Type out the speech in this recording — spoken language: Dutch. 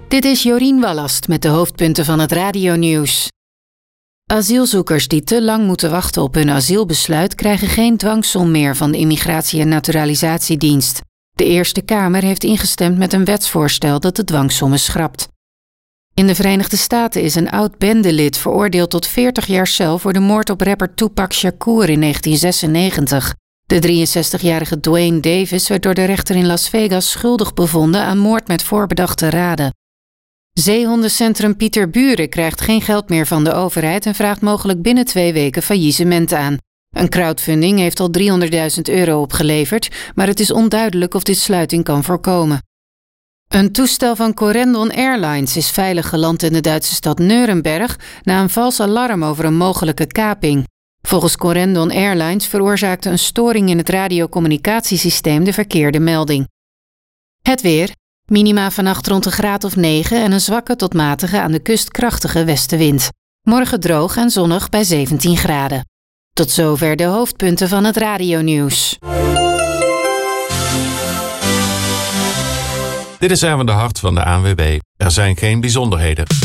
Dit is Jorien Wallast met de hoofdpunten van het radionieuws. Asielzoekers die te lang moeten wachten op hun asielbesluit krijgen geen dwangsom meer van de Immigratie- en Naturalisatiedienst. De Eerste Kamer heeft ingestemd met een wetsvoorstel dat de dwangsommen schrapt. In de Verenigde Staten is een oud-bendelid veroordeeld tot 40 jaar cel voor de moord op rapper Tupac Shakur in 1996. De 63-jarige Dwayne Davis werd door de rechter in Las Vegas schuldig bevonden aan moord met voorbedachte raden. Zeehondencentrum Pieter Buren krijgt geen geld meer van de overheid en vraagt mogelijk binnen 2 weken faillissement aan. Een crowdfunding heeft al €300.000 opgeleverd, maar het is onduidelijk of dit sluiting kan voorkomen. Een toestel van Corendon Airlines is veilig geland in de Duitse stad Nuremberg na een vals alarm over een mogelijke kaping. Volgens Corendon Airlines veroorzaakte een storing in het radiocommunicatiesysteem de verkeerde melding. Het weer. Minima vannacht rond een graad of 9 en een zwakke tot matige aan de kust krachtige westenwind. Morgen droog en zonnig bij 17 graden. Tot zover de hoofdpunten van het radionieuws. Dit is Erwin de Hart van de ANWB. Er zijn geen bijzonderheden.